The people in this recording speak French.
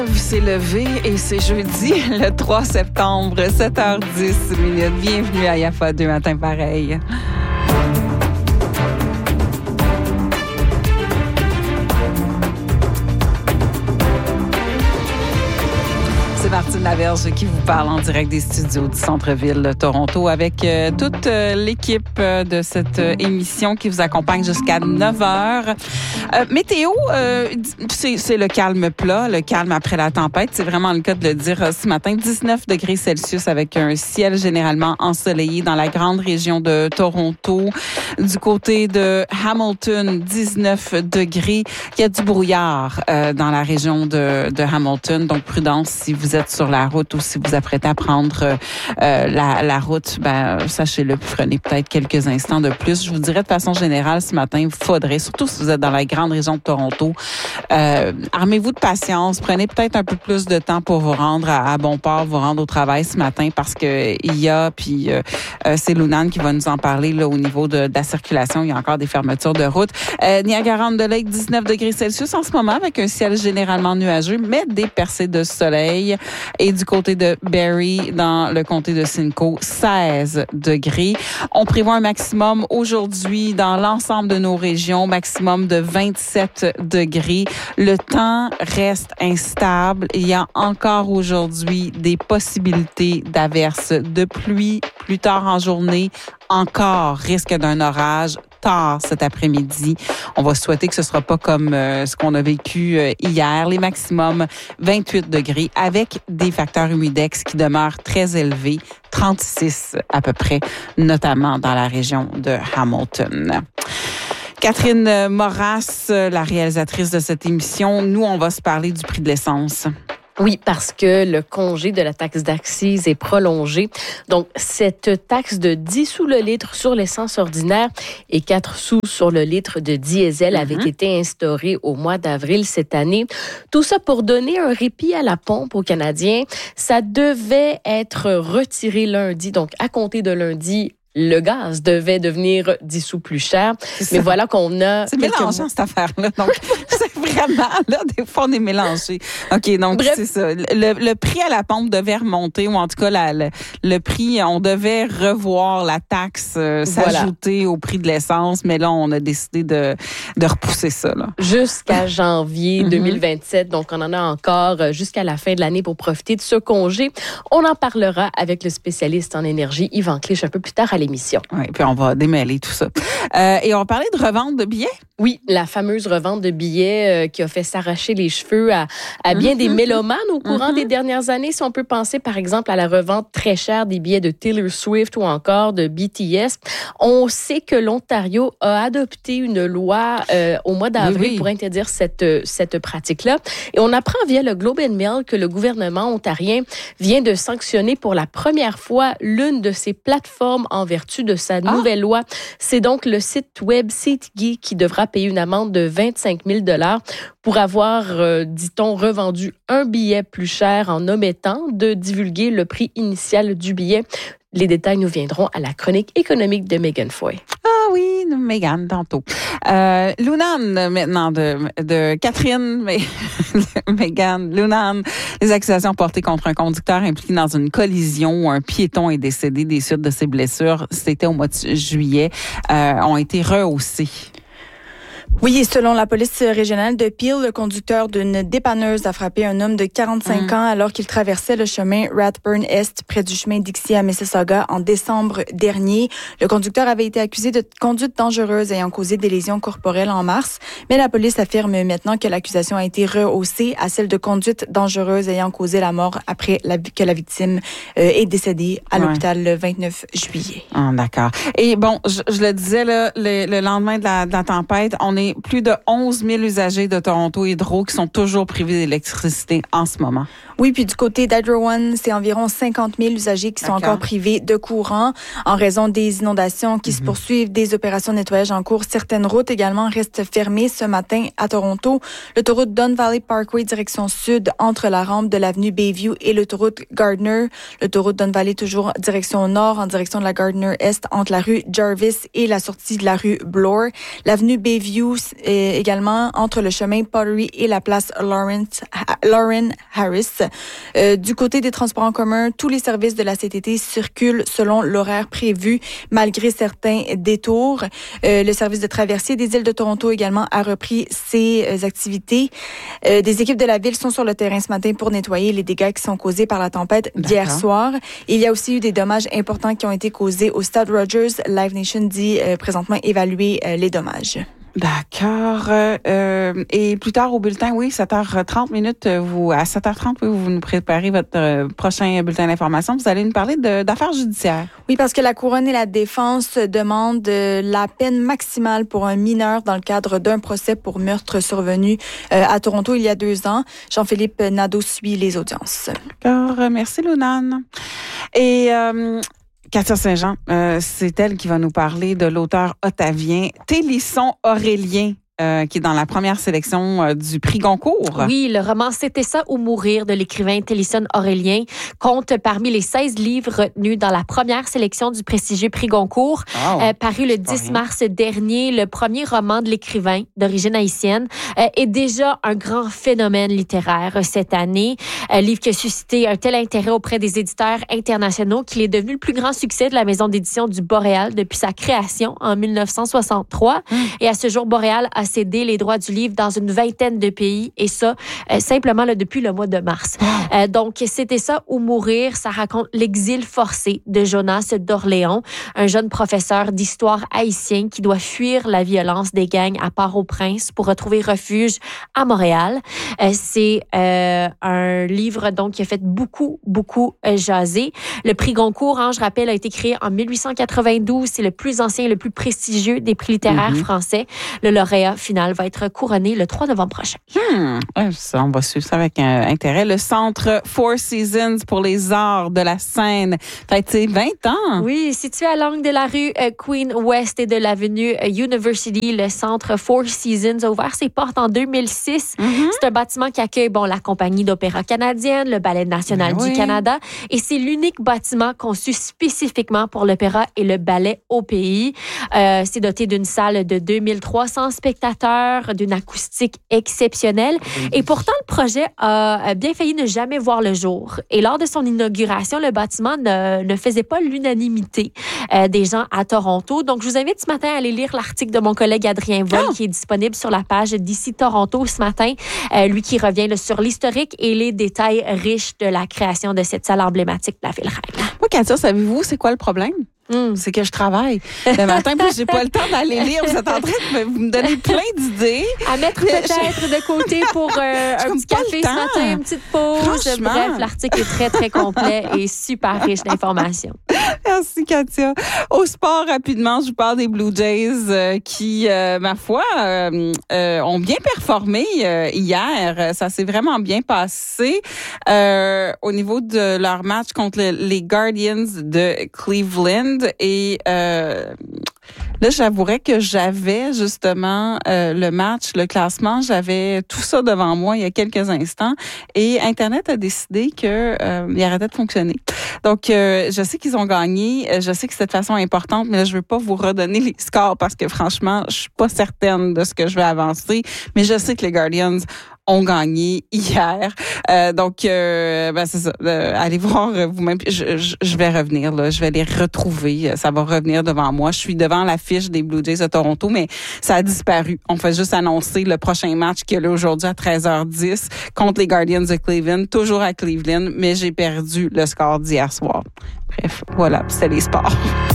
C'est levé et c'est jeudi, le 3 septembre, 7h10. Bienvenue à Yafa 2 matin pareil. Martine Laverge qui vous parle en direct des studios du centre-ville de Toronto avec toute l'équipe de cette émission qui vous accompagne jusqu'à 9h. Météo, c'est le calme plat, le calme après la tempête. C'est vraiment le cas de le dire ce matin. 19 degrés Celsius avec un ciel généralement ensoleillé dans la grande région de Toronto. Du côté de Hamilton, 19 degrés. Il y a du brouillard dans la région de Hamilton. Donc, prudence si vous êtes sur la route ou si vous apprêtez à prendre la route, sachez-le, prenez peut-être quelques instants de plus. Je vous dirais de façon générale ce matin, il faudrait, surtout si vous êtes dans la grande région de Toronto, armez-vous de patience, prenez peut-être un peu plus de temps pour vous rendre à bon port, vous rendre au travail ce matin parce que c'est Lunan qui va nous en parler là au niveau de la circulation. Il y a encore des fermetures de route. Niagara-on-the-Lake, 19 degrés Celsius en ce moment avec un ciel généralement nuageux, mais des percées de soleil. Et du côté de Barrie, dans le comté de Simcoe, 16 degrés. On prévoit un maximum aujourd'hui dans l'ensemble de nos régions, maximum de 27 degrés. Le temps reste instable. Il y a encore aujourd'hui des possibilités d'averses de pluie plus tard en journée. Encore risque d'un orage tard cet après-midi. On va souhaiter que ce sera pas comme ce qu'on a vécu hier. Les maximums 28 degrés avec des facteurs humidex qui demeurent très élevés, 36 à peu près, notamment dans la région de Hamilton. Catherine Moras, la réalisatrice de cette émission, nous, on va se parler du prix de l'essence. Oui, parce que le congé de la taxe d'accise est prolongé. Donc, cette taxe de 10 sous le litre sur l'essence ordinaire et 4 sous sur le litre de diesel avait été instaurée au mois d'avril cette année. Tout ça pour donner un répit à la pompe aux Canadiens. Ça devait être retiré lundi, donc à compter de lundi. Le gaz devait devenir 10 sous plus cher. Mais voilà qu'on a... C'est mélangeant, cette affaire-là. Donc, c'est vraiment... Là, des fois, on est mélangé. OK, donc, bref, c'est ça. Le prix à la pompe devait remonter, ou en tout cas, le prix, on devait revoir la taxe s'ajouter au prix de l'essence. Mais là, on a décidé de repousser ça. Là. Jusqu'à janvier 2027. Donc, on en a encore jusqu'à la fin de l'année pour profiter de ce congé. On en parlera avec le spécialiste en énergie, Yvan Clich, un peu plus tard à l'émission. Oui, puis on va démêler tout ça. Et on va parler de revente de billets? Oui, la fameuse revente de billets qui a fait s'arracher les cheveux à bien des mélomanes au courant des dernières années. Si on peut penser, par exemple, à la revente très chère des billets de Taylor Swift ou encore de BTS. On sait que l'Ontario a adopté une loi au mois d'avril pour interdire cette pratique-là. Et on apprend via le Globe and Mail que le gouvernement ontarien vient de sanctionner pour la première fois l'une de ses plateformes en vertu de sa nouvelle loi. C'est donc le site web SeatGeek qui devra payer une amende de 25 000 $ pour avoir, dit-on, revendu un billet plus cher en omettant de divulguer le prix initial du billet. Les détails nous viendront à la chronique économique de Megan Foy. Ah oui, Megan, tantôt. Lunan, maintenant, de Catherine, Megan, Lunan, les accusations portées contre un conducteur impliqué dans une collision où un piéton est décédé des suites de ses blessures, c'était au mois de juillet, ont été rehaussées. Oui, selon la police régionale de Peel, le conducteur d'une dépanneuse a frappé un homme de 45 ans alors qu'il traversait le chemin Rathburn-Est près du chemin Dixie à Mississauga en décembre dernier. Le conducteur avait été accusé de conduite dangereuse ayant causé des lésions corporelles en mars, mais la police affirme maintenant que l'accusation a été rehaussée à celle de conduite dangereuse ayant causé la mort après que la victime est décédée à l'hôpital le 29 juillet. Ah, d'accord. Et bon, je le disais, là, le lendemain de la tempête, on est plus de 11 000 usagers de Toronto Hydro qui sont toujours privés d'électricité en ce moment. Oui, puis du côté d'Hydro One, c'est environ 50 000 usagers qui sont encore privés de courant en raison des inondations qui se poursuivent, des opérations de nettoyage en cours. Certaines routes également restent fermées ce matin à Toronto. L'autoroute Don Valley Parkway direction sud entre la rampe de l'avenue Bayview et l'autoroute Gardner. L'autoroute Don Valley toujours direction nord en direction de la Gardner Est entre la rue Jarvis et la sortie de la rue Bloor. L'avenue Bayview également entre le chemin Pottery et la place Lauren Harris. Du côté des transports en commun, tous les services de la CTT circulent selon l'horaire prévu, malgré certains détours. Le service de traversier des îles de Toronto également a repris ses activités. Des équipes de la ville sont sur le terrain ce matin pour nettoyer les dégâts qui sont causés par la tempête d'hier soir. Il y a aussi eu des dommages importants qui ont été causés au Stade Rogers. Live Nation dit présentement évaluer les dommages. D'accord. Et plus tard au bulletin, oui, 7h30 minutes, à 7h30, oui, vous nous préparez votre prochain bulletin d'information. Vous allez nous parler d'affaires judiciaires. Oui, parce que la Couronne et la Défense demandent la peine maximale pour un mineur dans le cadre d'un procès pour meurtre survenu à Toronto il y a 2 ans. Jean-Philippe Nadeau suit les audiences. D'accord. Merci, Lunane. Et Katia Saint-Jean, c'est elle qui va nous parler de l'auteur ottavien Télisson Aurélien, qui est dans la première sélection du prix Goncourt. Oui, le roman C'était ça ou mourir de l'écrivain Télisson Aurélien compte parmi les 16 livres retenus dans la première sélection du prestigieux prix Goncourt. Paru le 10 mars dernier, le premier roman de l'écrivain d'origine haïtienne est déjà un grand phénomène littéraire cette année. Livre qui a suscité un tel intérêt auprès des éditeurs internationaux qu'il est devenu le plus grand succès de la maison d'édition du Boréal depuis sa création en 1963. Et à ce jour, Boréal a cédé les droits du livre dans une 20aine de pays, et ça, simplement depuis le mois de mars. Donc, C'était ça ou mourir, ça raconte l'exil forcé de Jonas d'Orléans, un jeune professeur d'histoire haïtien qui doit fuir la violence des gangs à Port-au-Prince pour retrouver refuge à Montréal. C'est un livre donc qui a fait beaucoup jaser. Le prix Goncourt, je rappelle, a été créé en 1892. C'est le plus ancien et le plus prestigieux des prix littéraires français. Le lauréat final va être couronné le 3 novembre prochain. Ça, on va suivre ça avec intérêt. Le Centre Four Seasons pour les arts de la scène fête ses 20 ans. Oui, situé à l'angle de la rue Queen West et de l'avenue University, le Centre Four Seasons a ouvert ses portes en 2006. C'est un bâtiment qui accueille la compagnie d'opéra canadienne, le Ballet national du Canada, et c'est l'unique bâtiment conçu spécifiquement pour l'opéra et le ballet au pays. C'est doté d'une salle de 2300 spectateurs, d'une acoustique exceptionnelle. Et pourtant, le projet a bien failli ne jamais voir le jour. Et lors de son inauguration, le bâtiment ne faisait pas l'unanimité des gens à Toronto. Donc, je vous invite ce matin à aller lire l'article de mon collègue Adrien Vol qui est disponible sur la page d'ici Toronto ce matin. Lui qui revient sur l'historique et les détails riches de la création de cette salle emblématique de la Ville-Reine. Moi, Katia, savez-vous, c'est quoi le problème? C'est que je travaille le matin, puis j'ai pas le temps d'aller lire. Vous êtes en train de me donner plein d'idées. À mettre peut-être de côté pour un petit café ce matin, une petite pause. Bref, l'article est très, très complet et super riche d'informations. Merci, Katia. Au sport, rapidement, je vous parle des Blue Jays qui, ma foi, ont bien performé hier. Ça s'est vraiment bien passé au niveau de leur match contre les Guardians de Cleveland. Et là, j'avouerais que j'avais justement le match, le classement, j'avais tout ça devant moi il y a quelques instants et Internet a décidé que il arrêtait de fonctionner. Donc, je sais qu'ils ont gagné, je sais que c'est de façon importante, mais là, je veux pas vous redonner les scores parce que franchement, je suis pas certaine de ce que je vais avancer, mais je sais que les Guardians ont gagné hier. Donc, c'est ça. Allez voir vous-même. Je vais revenir, là. Je vais les retrouver. Ça va revenir devant moi. Je suis devant l'affiche des Blue Jays de Toronto, mais ça a disparu. On fait juste annoncer le prochain match qui est là aujourd'hui à 13h10 contre les Guardians de Cleveland, toujours à Cleveland, mais j'ai perdu le score d'hier soir. Bref, voilà. C'était les sports.